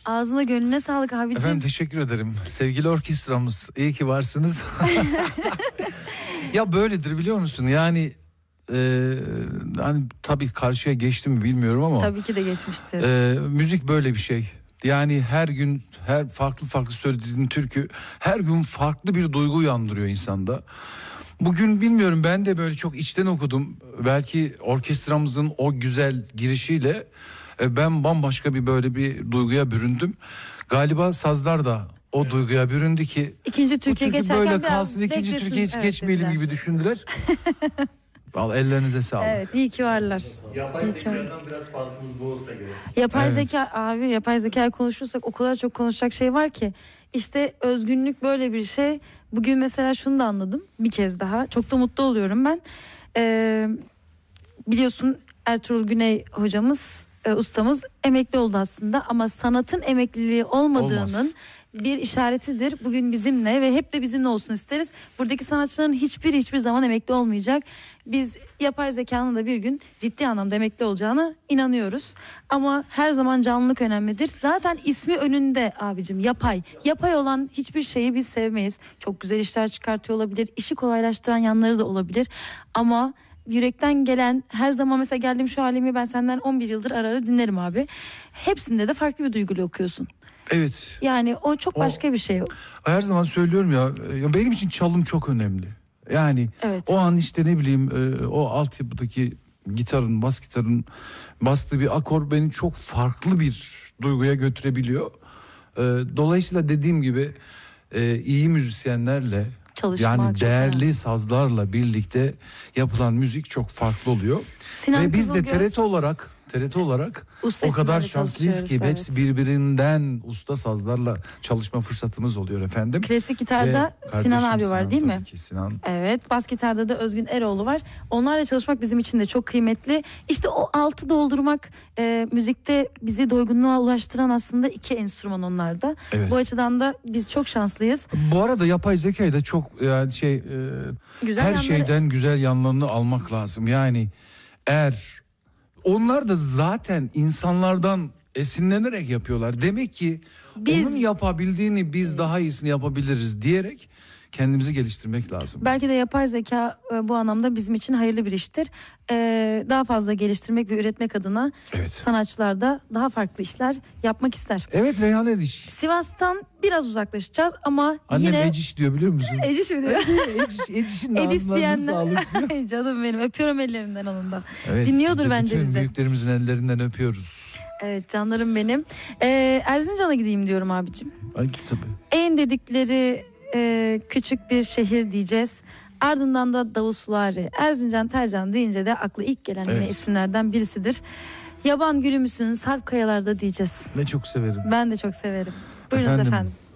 Ağzına gönlüne sağlık abicim. Efendim teşekkür ederim. Sevgili orkestramız, iyi ki varsınız. Ya böyledir biliyor musun? Yani hani tabii karşıya geçti mi bilmiyorum ama. Tabii ki de geçmiştir. Müzik böyle bir şey. Yani her gün her farklı söylediğin türkü her gün farklı bir duygu uyandırıyor insanda. Bugün bilmiyorum, ben de böyle çok içten okudum. Belki orkestramızın o güzel girişiyle ben bambaşka bir böyle bir duyguya büründüm. Galiba sazlar da o duyguya büründü ki İkinci Türkiye geçerken böyle kalsın, ikinci Türkiye hiç geçmeyelim gibi düşündüler. Vallahi ellerinize sağlık. Evet, iyi ki varlar. Yapay zekadan biraz farkımız bu olsa gerek. Yapay zeka abi, yapay zekayı konuşursak o kadar çok konuşacak şey var ki. İşte özgünlük böyle bir şey. Bugün mesela şunu da anladım bir kez daha. Çok da mutlu oluyorum ben. Biliyorsun Ertuğrul Güney hocamız, ustamız emekli oldu aslında. Ama sanatın emekliliği olmadığının bir işaretidir. Bugün bizimle ve hep de bizimle olsun isteriz. Buradaki sanatçıların hiçbir zaman emekli olmayacak. Biz yapay zekanın da bir gün ciddi anlamda emekli olacağına inanıyoruz. Ama her zaman canlılık önemlidir. Zaten ismi önünde abicim, yapay. Yapay olan hiçbir şeyi biz sevmeyiz. Çok güzel işler çıkartıyor olabilir. İşi kolaylaştıran yanları da olabilir. Ama yürekten gelen, her zaman mesela geldiğim şu halimi ben senden 11 yıldır ara dinlerim abi. Hepsinde de farklı bir duyguyla okuyorsun. Evet. Yani o çok başka bir şey. Her zaman söylüyorum ya benim için çalım çok önemli. Yani evet. O an işte ne bileyim o altyapıdaki gitarın, bas gitarın bastığı bir akor beni çok farklı bir duyguya götürebiliyor. Dolayısıyla dediğim gibi iyi müzisyenlerle çalışmak, yani değerli sazlarla birlikte yapılan müzik çok farklı oluyor. Sinan ve biz de Kızılgöz, TRT olarak usta o kadar isimlerle şanslıyız ki çalışıyoruz, hepsi birbirinden usta sazlarla çalışma fırsatımız oluyor efendim. Klasik gitarda Ve Sinan abi kardeşim var değil mi? Tabii ki Sinan. Evet, bas gitarda da Özgün Eroğlu var. Onlarla çalışmak bizim için de çok kıymetli. İşte o altı doldurmak, müzikte bizi doygunluğa ulaştıran aslında iki enstrüman onlarda. Evet. Bu açıdan da biz çok şanslıyız. Bu arada yapay zekayı da çok yani Güzel her yanları... şeyden güzel yanlarını almak lazım. Yani eğer onlar da zaten insanlardan esinlenerek yapıyorlar. Demek ki onun yapabildiğini biz daha iyisini yapabiliriz diyerek kendimizi geliştirmek lazım. Belki de yapay zeka bu anlamda bizim için hayırlı bir iştir. Daha fazla geliştirmek ve üretmek adına sanatçılar da daha farklı işler yapmak ister. Evet, Reyhan Ediş. Sivas'tan biraz uzaklaşacağız ama annem yine... Annem Eciş diyor biliyor musun? Eciş mi diyor? Ediş'in ağzından sağlık diyor. Canım benim, öpüyorum ellerinden onun da. Evet, dinliyordur bence bütün bizi. Büyüklerimizin ellerinden öpüyoruz. Evet canlarım benim. Erzincan'a gideyim diyorum abicim. Ay, tabii. En dedikleri küçük bir şehir diyeceğiz. Ardından da Davusvari. Erzincan, Tercan deyince de aklı ilk gelen yine isimlerden birisidir. Yaban gülü müsün Sarp kayalarda diyeceğiz. Ne çok severim. Ben de çok severim. Buyurunuz efendim.